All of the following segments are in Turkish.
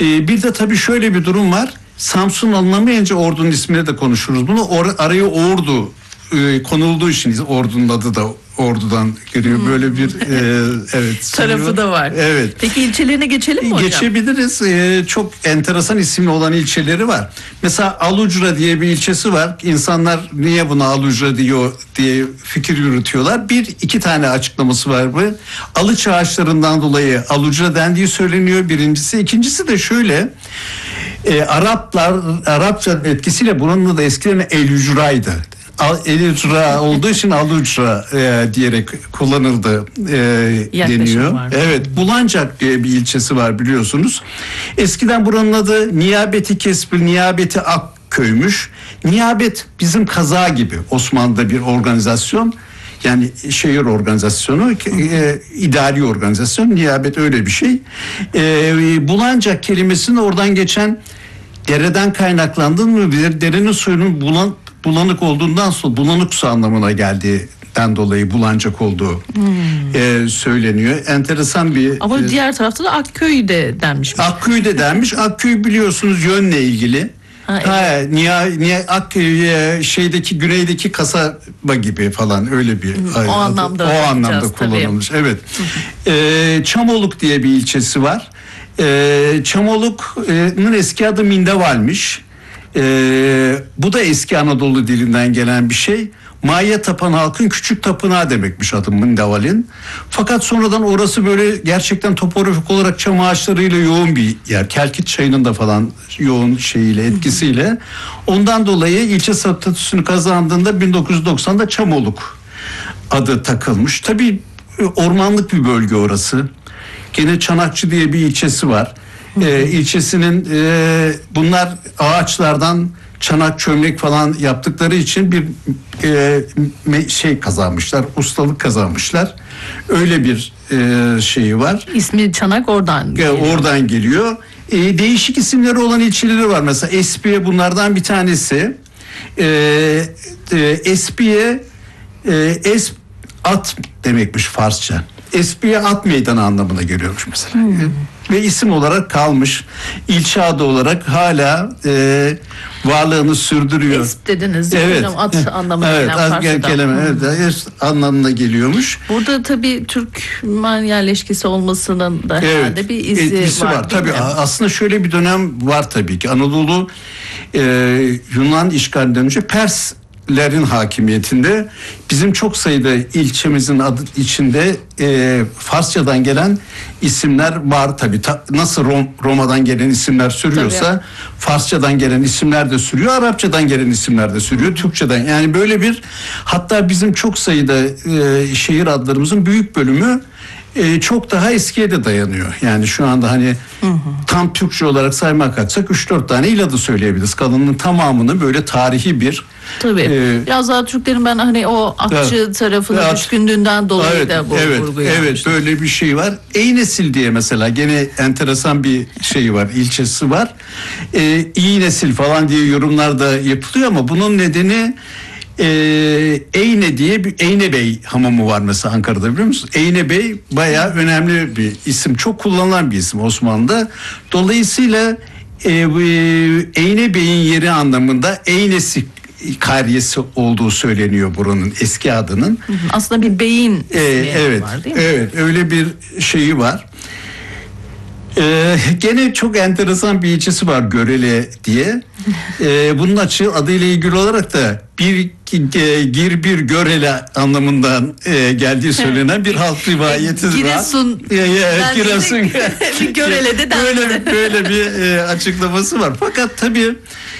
Bir de tabii şöyle bir durum var. Samsun alınamayınca Ordu'nun ismini de konuşuruz. Bunu araya Ordu konulduğu için Ordu'nun adı da Ordu'dan geliyor. Böyle bir evet tarafı da var. Evet. Peki ilçelerine geçelim mi hocam? Geçebiliriz. Çok enteresan isimli olan ilçeleri var. Mesela Alucra diye bir ilçesi var. İnsanlar niye buna Alucra diyor diye fikir yürütüyorlar. Bir iki tane açıklaması var bu. Alıç ağaçlarından dolayı Alucra dendiği söyleniyor birincisi. İkincisi de şöyle. Arapça etkisiyle bunun da eskiden El-Ücra'ydı. El-Ücra olduğu için Alucra diyerek kullanıldı deniyor. Evet, Bulancak diye bir ilçesi var biliyorsunuz. Eskiden buranın adı Niyabeti Kesbil, Niyabeti Akköy'müş. Niyabet bizim kaza gibi Osmanlı'da bir organizasyon. Yani şehir organizasyonu, idari organizasyon, niyabet öyle bir şey. Bulancak kelimesinin oradan geçen dereden kaynaklandığını mı bilir, derenin suyunun bulanık olduğundan sonra bulanık su anlamına geldiğinden dolayı Bulancak olduğu söyleniyor. Enteresan bir... Ama diğer tarafta da Akköy de denmiş. Akköy de denmiş. Akköy biliyorsunuz yönle ilgili. Evet. Niye Akköy şeydeki güneydeki kasaba gibi falan öyle bir o anlamda kullanılmış. Tabii. Evet. Çamoluk diye bir ilçesi var. Çamoluk'un eski adı Mindeval'miş. Bu da eski Anadolu dilinden gelen bir şey. Maya tapan halkın küçük tapınağı demekmiş adı Mindeval'in. Fakat sonradan orası böyle gerçekten topografik olarak çam ağaçlarıyla yoğun bir yer. Kelkit çayının da falan yoğun şeyiyle, etkisiyle. Ondan dolayı ilçe statüsünü kazandığında 1990'da Çamoluk adı takılmış. Tabii ormanlık bir bölge orası. Gene Çanakçı diye bir ilçesi var. İlçesinin bunlar ağaçlardan çanak çömlek falan yaptıkları için bir şey kazanmışlar, ustalık kazanmışlar. Öyle bir şeyi var. İsmi Çanak oradan geliyor. Oradan geliyor. Değişik isimleri olan ilçeleri var. Mesela Espiye bunlardan bir tanesi. Espiye at demekmiş Farsça. Espiye at meydanı anlamına geliyormuş mesela. Ve isim olarak kalmış. İlçe adı olarak hala varlığını sürdürüyor. Esp dediniz. Evet. At anlamına gelen Farsçadan. Kelime, evet, anlamına geliyormuş. Burada tabii Türkmen yerleşkesi olmasının da herhalde bir izi var. Tabii aslında şöyle bir dönem var tabii ki. Anadolu Yunan işgalinden önce Perslerin hakimiyetinde bizim çok sayıda ilçemizin adı içinde Farsçadan gelen isimler var tabii. Nasıl Roma'dan gelen isimler sürüyorsa tabii. Farsçadan gelen isimler de sürüyor, Arapçadan gelen isimler de sürüyor, Türkçeden. Yani böyle bir hatta bizim çok sayıda şehir adlarımızın büyük bölümü çok daha eskiye de dayanıyor. Yani şu anda hani tam Türkçe olarak saymak kalksak 3-4 tane il adı söyleyebiliriz. Kalanının tamamını böyle tarihi bir... Tabii. Biraz daha Türklerin ben hani o Akçı tarafına düşkündüğünden dolayı da bu vurguyu Evet, böyle bir şey var. Eynesil diye mesela gene enteresan bir şey var, ilçesi var. İyi nesil falan diye yorumlar da yapılıyor ama bunun nedeni Eyne diye bir Eyne Bey hamamı var mesela Ankara'da, biliyor musunuz? Eyne Bey bayağı önemli bir isim. Çok kullanılan bir isim Osmanlı'da. Dolayısıyla Eyne Bey'in yeri anlamında Eynesi kariyesi olduğu söyleniyor buranın eski adının. Aslında bir beyin ismi var değil mi? Evet, öyle bir şeyi var. Gene çok enteresan bir ilçesi var Görele diye. Bunun adıyla ilgili olarak da gir bir Görele anlamından geldiği söylenen bir halk rivayeti var. Giresun. Giresun. Görele'de böyle bir açıklaması var. Fakat tabii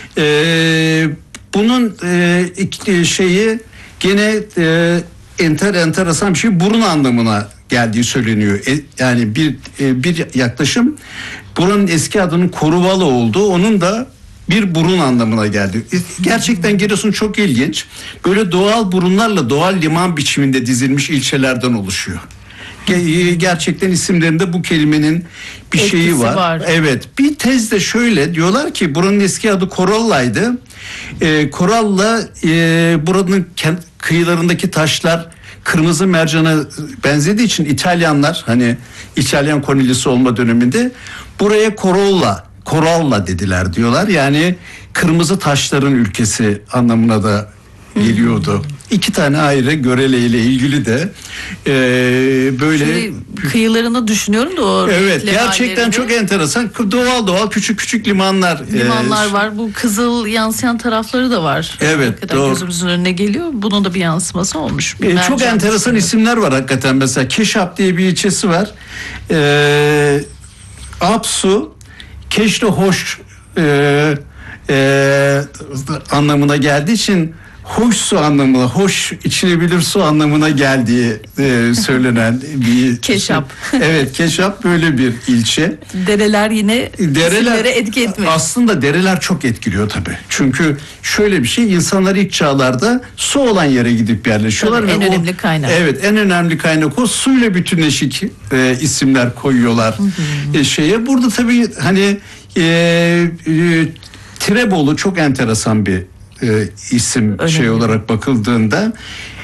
bunun şeyi gene enteresan bir şey, burun anlamına geldiği söyleniyor. Yani bir yaklaşım buranın eski adının Koruvalı olduğu, onun da bir burun anlamına geldi. Gerçekten Giresun çok ilginç. Böyle doğal burunlarla doğal liman biçiminde dizilmiş ilçelerden oluşuyor. Gerçekten isimlerinde bu kelimenin bir etkisi şeyi var. Evet. Bir tez de şöyle diyorlar ki buranın eski adı Koralla'ydı. Koralla buranın kıyılarındaki taşlar kırmızı mercana benzediği için İtalyanlar, hani İtalyan kolonisi olma döneminde buraya Corolla Koralla dediler diyorlar. Yani kırmızı taşların ülkesi anlamına da geliyordu. İki tane ayrı Görele ile ilgili de böyle Şöyle kıyılarını düşünüyorum da o evet, renkli gerçekten hallerini. çok enteresan. Doğal küçük küçük limanlar Var. Bu kızıl yansıyan tarafları da var. Evet, Hakikaten doğru. gözümüzün önüne geliyor. Bunun da bir yansıması olmuş. çok Mercan enteresan düşünüyorum. isimler var hakikaten. Mesela Keşap diye bir ilçesi var. Apsu, Keşte hoş anlamına geldiği için hoş su anlamına, hoş içilebilir su anlamına geldiği söylenen bir Keşap. Evet, Keşap böyle bir ilçe. Dereler yine isimlere etki etmiyor. Aslında dereler çok etkiliyor tabii. Çünkü şöyle bir şey, insanlar ilk çağlarda su olan yere gidip yerleşiyorlar. Tabii, en önemli kaynak. Evet, en önemli kaynak o. Suyla bütünleşik isimler koyuyorlar şeye. Burada tabii hani Tirebolu çok enteresan bir isim şey olarak bakıldığında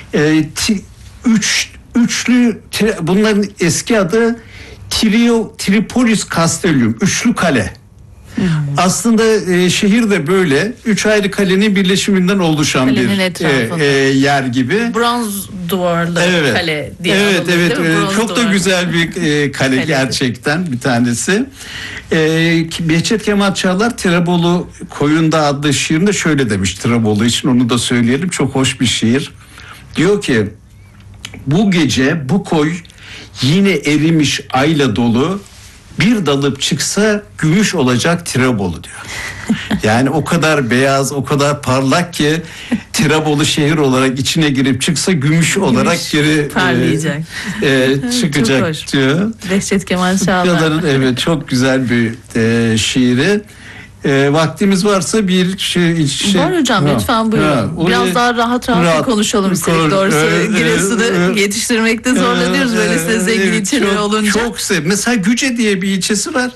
bunların eski adı Tripolis Castellum, üçlü kale. Aslında şehir de böyle 3 ayrı kalenin birleşiminden oluşan Kalenin bir etrafında. yer gibi. Bronz duvarlı kale diye Evet, anılır, evet, değil mi? Bronz çok da duvarlı. güzel bir kale gerçekten bir tanesi. Behçet Kemal Çağlar Tirebolu Koyunda adlı şiirinde şöyle demiş Tirebolu için, onu da söyleyelim. Çok hoş bir şiir. Diyor ki, bu gece bu koy yine erimiş ayla dolu, bir dalıp çıksa gümüş olacak Tirebolu diyor. Yani o kadar beyaz, o kadar parlak ki Tirebolu şehir olarak içine girip çıksa gümüş olarak geri parlayacak. Çıkacak Çok hoş. diyor. Behçet Kemal Çağlar. Evet, çok güzel bir şiiri. Vaktimiz varsa bir şey... Var hocam, lütfen buyurun. Biraz daha rahat konuşalım istedik doğrusu. Giresun'u yetiştirmekte zorlanıyoruz böyle size zengin ilçeleri olunca. Çok mesela Güce diye bir ilçesi var.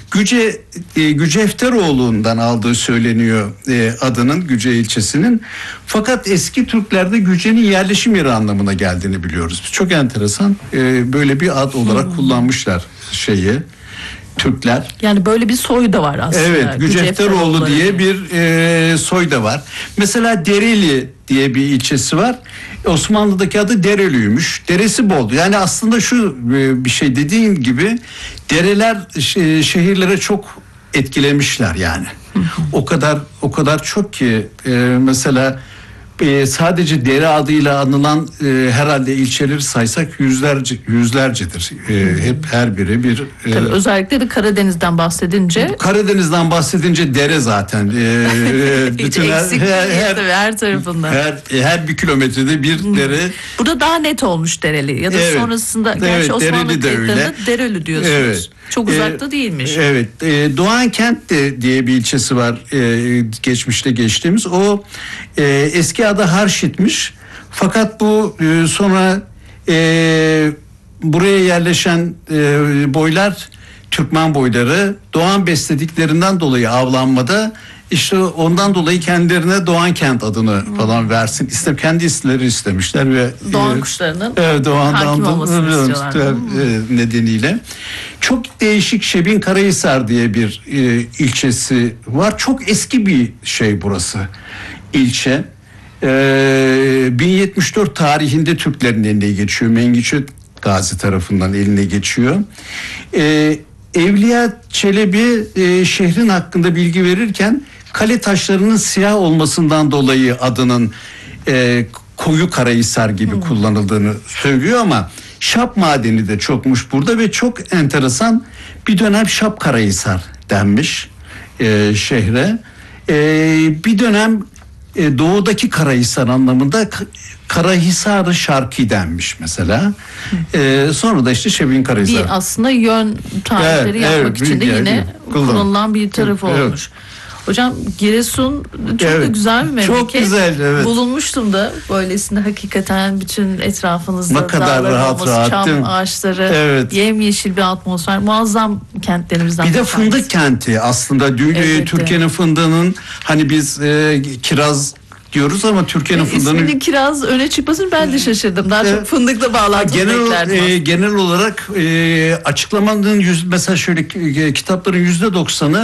Gücefteroğlu'ndan aldığı söyleniyor adının, Güce ilçesinin. Fakat eski Türklerde Güce'nin yerleşim yeri anlamına geldiğini biliyoruz. Çok enteresan. Böyle bir ad olarak kullanmışlar şeyi. Türkler. Yani böyle bir soy da var aslında. Evet, Gücefteroğlu diye bir soy da var. Mesela Dereli diye bir ilçesi var. Osmanlı'daki adı Dereliymiş. Deresi bol. Yani aslında şu bir şey, dediğin gibi dereler şehirlere çok etkilemişler yani. O kadar çok ki mesela sadece dere adıyla anılan herhalde ilçeleri saysak yüzlercedir. Hep her biri bir... Tabii, özellikle de Karadeniz'den bahsedince dere zaten. Hiç eksik değil tabii, her tarafından. Her bir kilometrede bir dere. Burada daha net olmuş Dereli ya da sonrasında gerçi Osmanlı kayıtlarında Dereli diyorsunuz. Evet. Çok uzakta değilmiş. Evet. Doğankent diye bir ilçesi var geçmişte geçtiğimiz. O eski adı Harşit'miş. Fakat bu sonra buraya yerleşen boylar, Türkmen boyları Doğan beslediklerinden dolayı avlanmada işte ondan dolayı kendilerine Doğankent adını falan versin. Kendi isimleri istemişler ve Doğan kuşlarının hakim olmasını istiyorlar. Nedeniyle. Çok değişik Şebin Karahisar diye bir ilçesi var. Çok eski bir şey burası. İlçe. 1074 tarihinde Türklerin eline geçiyor. Mengiçö Gazi tarafından eline geçiyor. Evliya Çelebi şehrin hakkında bilgi verirken kale taşlarının siyah olmasından dolayı adının koyu Karahisar gibi kullanıldığını söylüyor ama şap madeni de çokmuş burada ve çok enteresan, bir dönem Şap Karahisar denmiş şehre. Bir dönem doğudaki Karahisar anlamında Karahisar-ı Şarkı denmiş mesela. Sonra da işte Şebin Karahisar. Bir aslında yön tarifleri yapmak için de yine kullanılan bir tarafı olmuş. Hocam Giresun çok da güzel bir memleket. Çok güzel, evet. Bulunmuştum da böylesinde, hakikaten bütün etrafınızda ne kadar rahat, çam ağaçları, yemyeşil bir atmosfer, muazzam kentlerimizden. Bir de fındık kenti aslında. Türkiye'nin fındığının, hani biz kiraz diyoruz ama Türkiye'nin fındığının... İsminin kiraz öne çıkmasını ben de şaşırdım. Daha çok fındıkla bağlantılı beklerdim. Genel olarak açıklamanın mesela şöyle kitapların %90'ı